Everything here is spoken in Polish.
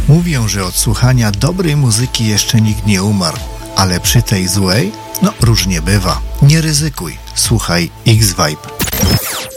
Mówią, że od słuchania dobrej muzyki jeszcze nikt nie umarł, ale przy tej złej, różnie bywa. Nie ryzykuj, słuchaj X-Vibe.